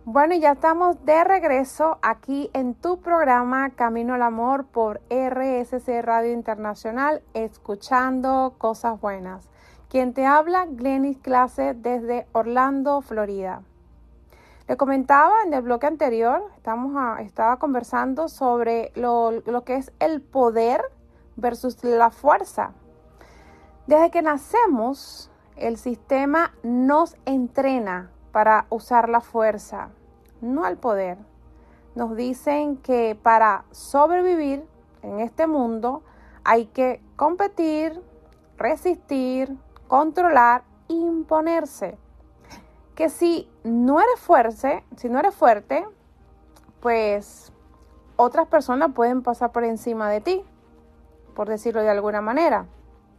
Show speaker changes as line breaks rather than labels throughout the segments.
Bueno, ya estamos de regreso aquí en tu programa Camino al Amor por RSC Radio Internacional, escuchando cosas buenas. Quien te habla, Glenis Clase, desde Orlando, Florida. Le comentaba en el bloque anterior, estaba conversando sobre lo que es el poder versus la fuerza. Desde que nacemos, el sistema nos entrena para usar la fuerza, no el poder. Nos dicen que para sobrevivir en este mundo hay que competir, resistir, controlar, imponerse. Que si no eres fuerte, pues otras personas pueden pasar por encima de ti, por decirlo de alguna manera.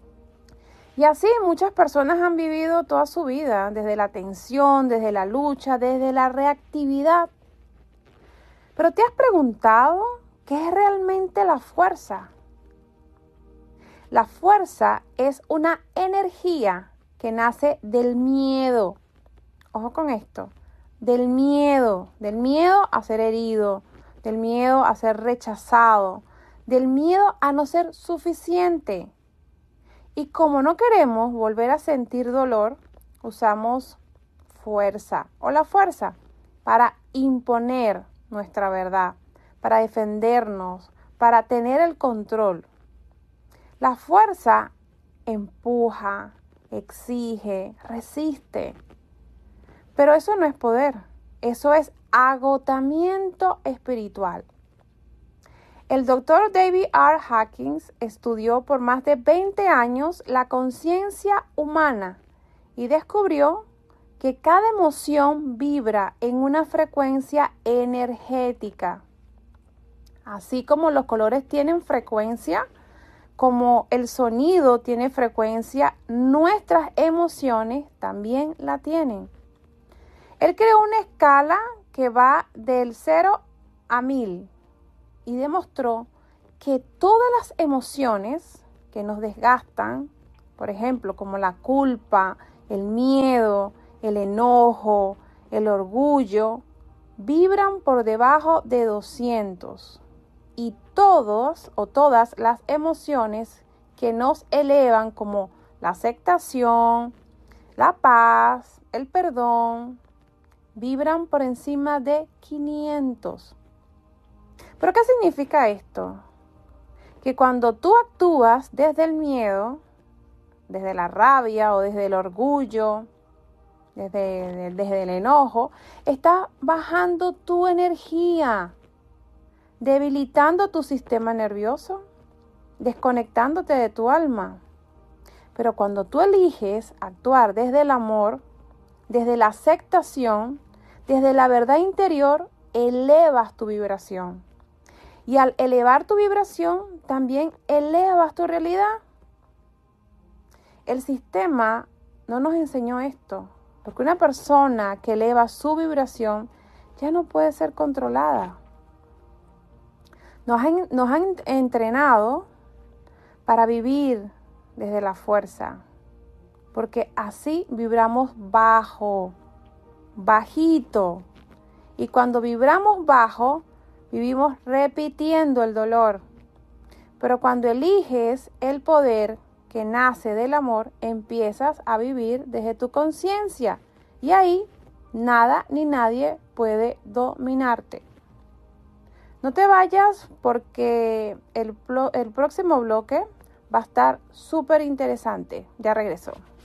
Y así muchas personas han vivido toda su vida, desde la tensión, desde la lucha, desde la reactividad. Pero ¿te has preguntado qué es realmente la fuerza? La fuerza es una energía que nace del miedo. Ojo con esto, del miedo a ser herido, del miedo a ser rechazado, del miedo a no ser suficiente. Y como no queremos volver a sentir dolor, usamos fuerza o la fuerza para imponer nuestra verdad, para defendernos, para tener el control. La fuerza empuja, exige, resiste. Pero eso no es poder, eso es agotamiento espiritual. El doctor David R. Hawkins estudió por más de 20 años la conciencia humana y descubrió que cada emoción vibra en una frecuencia energética. Así como los colores tienen frecuencia, como el sonido tiene frecuencia, nuestras emociones también la tienen. Él creó una escala que va del 0 a 1000 y demostró que todas las emociones que nos desgastan, por ejemplo, como la culpa, el miedo, el enojo, el orgullo, vibran por debajo de 200. Y todas las emociones que nos elevan, como la aceptación, la paz, el perdón, vibran por encima de 500. ¿Pero qué significa esto? Que cuando tú actúas desde el miedo, desde la rabia o desde el orgullo, desde el enojo, estás bajando tu energía, debilitando tu sistema nervioso, desconectándote de tu alma. Pero cuando tú eliges actuar desde el amor, desde la aceptación, desde la verdad interior, elevas tu vibración. Y al elevar tu vibración, también elevas tu realidad. El sistema no nos enseñó esto, porque una persona que eleva su vibración ya no puede ser controlada. Nos han entrenado para vivir desde la fuerza, porque así vibramos bajo, bajito. Y cuando vibramos bajo, vivimos repitiendo el dolor. Pero cuando eliges el poder que nace del amor, empiezas a vivir desde tu conciencia. Y ahí nada ni nadie puede dominarte. No te vayas porque el próximo bloque va a estar súper interesante. Ya regreso.